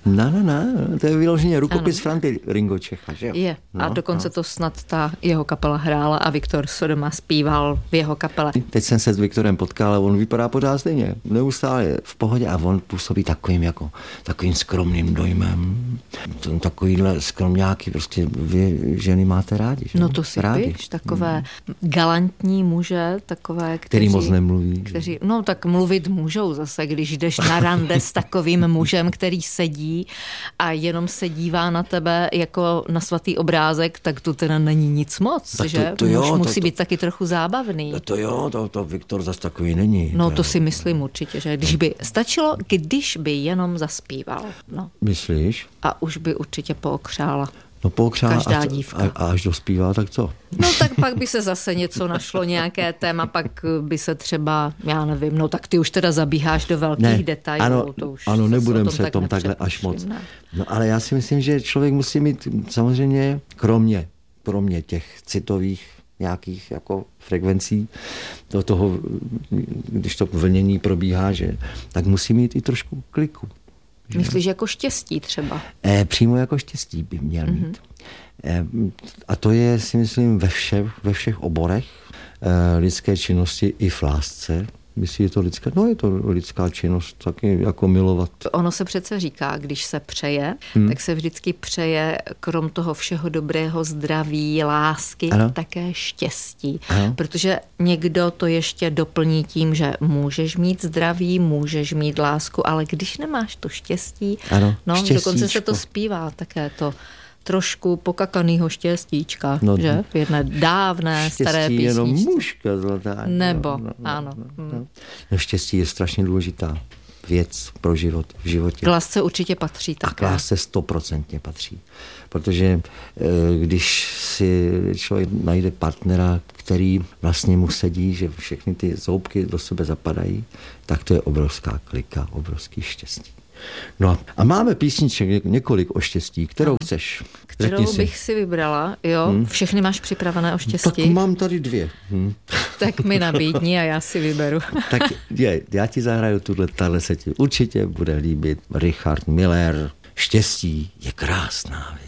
Ne, to je vyloženě rukopis Franty Ringo Čecha, že jo? Je. A dokonce to snad ta jeho kapela hrála a Viktor Sodoma zpíval v jeho kapele. Teď jsem se s Viktorem potkal a on vypadá pořád stejně. Neustále je v pohodě a on působí takovým skromným dojmem. Takovýhle skromňáky prostě vy ženy máte rádi, že? No to si píš, takové galantní muže, takové, který moc nemluví. No tak mluvit můžou zase, když jdeš na rande s takovým mužem, který sedí a jenom se dívá na tebe jako na svatý obrázek, tak to teda není nic moc, tak že? Muž musí být taky trochu zábavný. To Viktor zas takový není. No to si myslím určitě, že když by jenom zaspíval. No. Myslíš? A už by určitě pookřála. No pookřála každá dívka. A až dospívá, tak co? No tak pak by se zase něco našlo, nějaké téma, pak by se třeba, já nevím, no tak ty už teda zabíháš do velkých detailů. Ano, nebudeme se tom takhle až moc. Ne. No ale já si myslím, že člověk musí mít samozřejmě, kromě těch citových nějakých jako frekvencí do toho, když to vlnění probíhá, že, tak musí mít i trošku kliku. Že? Myslíš jako štěstí třeba? Přímo jako štěstí by měl mít. A to je, si myslím, ve všech oborech lidské činnosti i v lásce. Myslíš, je to lidská? No je to lidská činnost, taky jako milovat. Ono se přece říká, když se přeje, tak se vždycky přeje krom toho všeho dobrého zdraví, lásky, také štěstí. Ano. Protože někdo to ještě doplní tím, že můžeš mít zdraví, můžeš mít lásku, ale když nemáš to štěstí, dokonce se to zpívá také to trošku pokakanýho štěstíčka, že? V jedné dávné staré písničce. Jenom mužka zlatá. Nebo, ano. No, štěstí je strašně důležitá věc pro život v životě. K lásce určitě patří také. A k lásce 100% patří. Protože když si člověk najde partnera, který vlastně mu sedí, že všechny ty zoubky do sebe zapadají, tak to je obrovská klika, obrovský štěstí. No a máme písniček několik o štěstí. Kterou chceš? Kterou bych si vybrala, jo? Všechny máš připravené o štěstí? Tak mám tady 2. Tak mi nabídni a já si vyberu. Tak já ti zahraju tahle se ti určitě bude líbit. Richard Miller. Štěstí je krásná věc.